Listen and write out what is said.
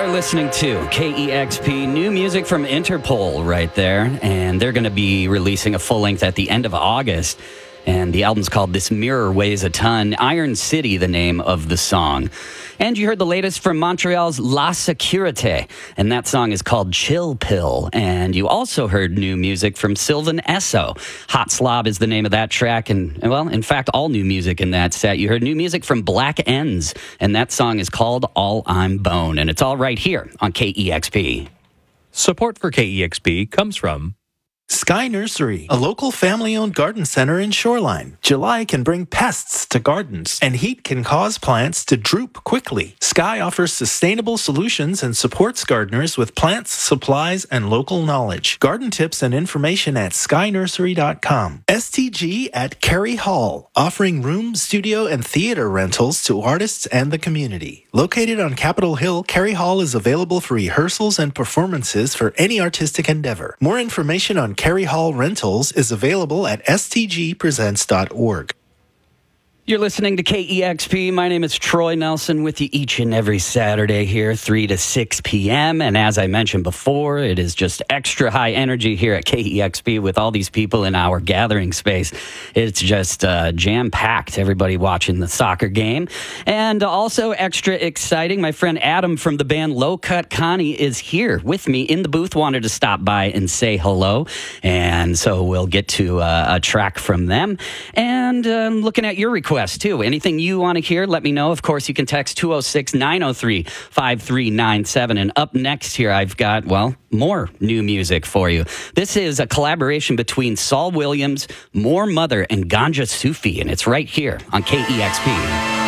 are listening to KEXP, new music from Interpol right there, and they're going to be releasing a full length at the end of August. And the album's called This Mirror Weighs a Ton. Iron City, the name of the song. And you heard the latest from Montreal's La Sécurité, and that song is called Chill Pill. And you also heard new music from Sylvan Esso. Hot Slob is the name of that track, and, well, in fact, all new music in that set. You heard new music from Black Ends, and that song is called All I'm Bone. And it's all right here on KEXP. Support for KEXP comes from Sky Nursery, a local family-owned garden center in Shoreline. July can bring pests to gardens, and heat can cause plants to droop quickly. Sky offers sustainable solutions and supports gardeners with plants, supplies, and local knowledge. Garden tips and information at skynursery.com. STG at Carey Hall, offering room, studio, and theater rentals to artists and the community. Located on Capitol Hill, Carey Hall is available for rehearsals and performances for any artistic endeavor. More information on Carey Hall Rentals is available at stgpresents.org. You're listening to KEXP. My name is Troy Nelson with you each and every Saturday here, 3 to 6 p.m. And as I mentioned before, it is just extra high energy here at KEXP with all these people in our gathering space. It's just jam-packed, everybody watching the soccer game. And also extra exciting, my friend Adam from the band Low Cut Connie is here with me in the booth, wanted to stop by and say hello. And so we'll get to a track from them. And looking at your request, too. Anything you want to hear, let me know. Of course, you can text 206-903-5397. And up next here, I've got, well, more new music for you. This is a collaboration between Saul Williams, More Mother, and Ganja Sufi, and it's right here on KEXP.